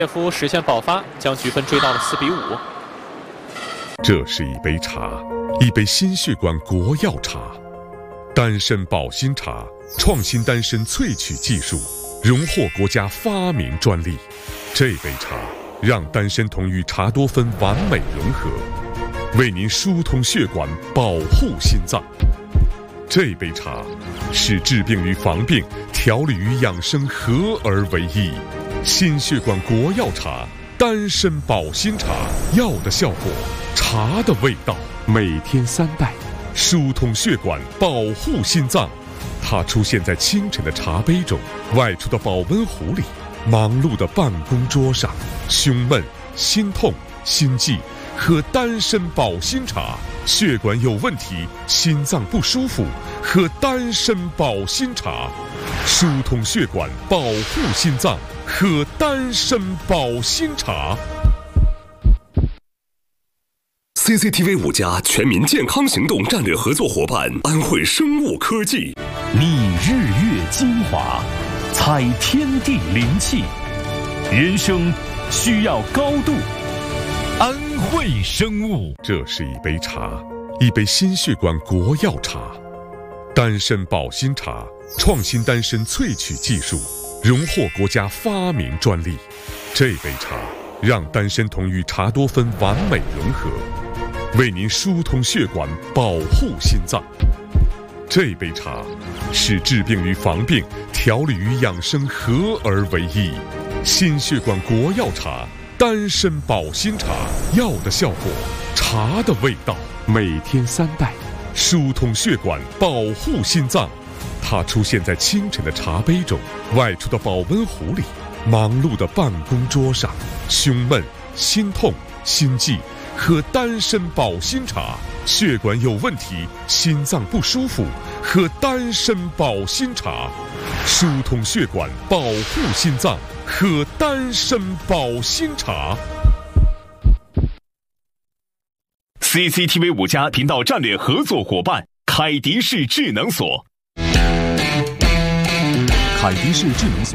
列夫实现爆发，将局分追到了4比5。 这是一杯茶，一杯心血管国药茶，丹参保心茶，创新丹参萃取技术，荣获国家发明专利。这杯茶让丹参酮与茶多酚完美融合，为您疏通血管，保护心脏。这杯茶是治病与防病、调理与养生合而为一。心血管国药茶，丹参保心茶，药的效果，茶的味道。每天3袋，疏通血管，保护心脏。它出现在清晨的茶杯中，外出的保温壶里，忙碌的办公桌上。胸闷、心痛、心悸，喝丹参保心茶；血管有问题、心脏不舒服，喝丹参保心茶。疏通血管，保护心脏，喝丹参保心茶。 CCTV 5+全民健康行动战略合作伙伴安徽生物科技， 觅日月精华，采天地灵气，人生需要高度。安徽生物。 这是一杯茶，一杯心血管国药茶，丹参保心茶，创新丹参萃取技术，荣获国家发明专利。这杯茶让丹参酮与茶多酚完美融合，为您疏通血管，保护心脏。这杯茶是治病与防病、调理与养生合而为一。心血管国药茶，丹参保心茶，药的效果，茶的味道。每天3袋，疏通血管，保护心脏。它出现在清晨的茶杯中，外出的保温壶里，忙碌的办公桌上。胸闷、心痛、心悸，喝丹参保心茶；血管有问题、心脏不舒服，喝丹参保心茶。疏通血管，保护心脏，喝丹参保心茶。 CCTV 5+频道战略合作伙伴凯迪士智能锁。 凯迪士智能锁。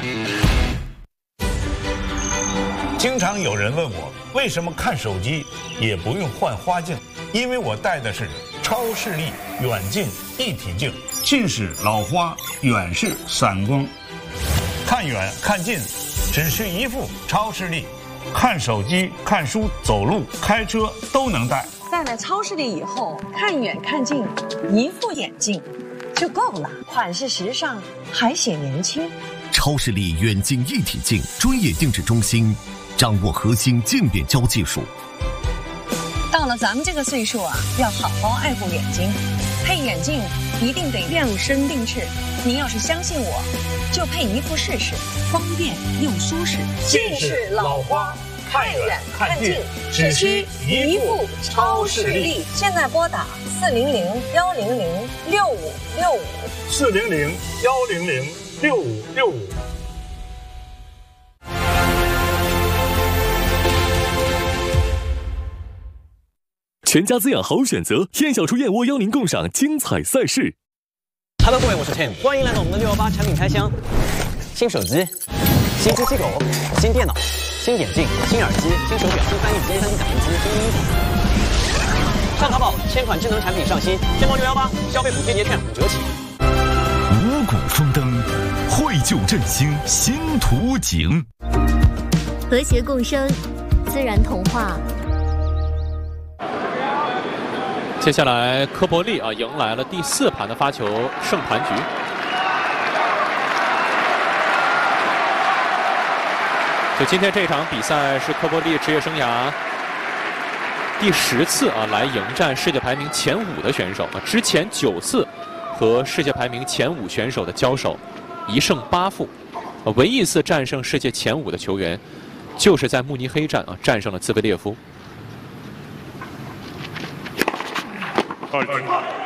经常有人问我，为什么看手机也不用换花镜？因为我戴的是超视力远近一体镜，近视老花，远视散光。看远看近，只需一副超视力，看手机、看书、走路、开车都能戴。 戴了超视力以后，看远看近，一副眼镜就够了，款式时尚，还显年轻。 超视力远近一体镜专业定制中心，掌握核心镜点胶技术。 到了咱们这个岁数啊，要好好爱护眼睛，配眼镜一定得量身定制。您要是相信我，就配一副试试，方便又舒适。 近视老花，看远看近，只需一副超视力。 现在拨打 400-100-6565。400-100-6565。 全家滋养好选择，燕小厨燕窝邀您共赏精彩赛事。 Hello， 各位，我是 Tim， 欢迎来到我们的618产品开箱。新手机、新机器狗、新电脑、新眼镜、新耳机、新手表、新翻译机、3D 打印机、新衣服。上淘宝1000款智能产品上新，天猫618消费补贴节券5折起。 五谷丰登，绘就振兴新图景。 和谐共生，自然童话。 接下来，科伯利迎来了第4盘的发球胜盘局。就今天这场比赛是科伯利职业生涯第10次来迎战世界排名前5的选手。之前9次和世界排名前5选手的交手，1胜8负。唯一一次战胜世界前5的球员，就是在慕尼黑站战胜了兹维列夫。